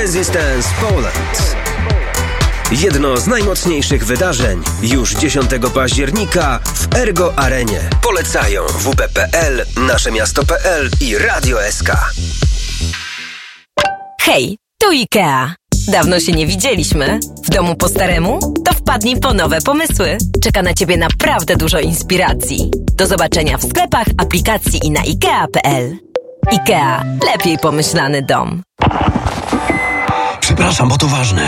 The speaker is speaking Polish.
Resistance Poland. Jedno z najmocniejszych wydarzeń już 10 października w Ergo Arenie. Polecają WP.pl, Naszemiasto.pl i Radio SK. Hej, tu IKEA. Dawno się nie widzieliśmy. W domu po staremu? To wpadnij po nowe pomysły. Czeka na Ciebie naprawdę dużo inspiracji. Do zobaczenia w sklepach, aplikacji i na IKEA.pl. IKEA. Lepiej pomyślany dom. Przepraszam, bo to ważne.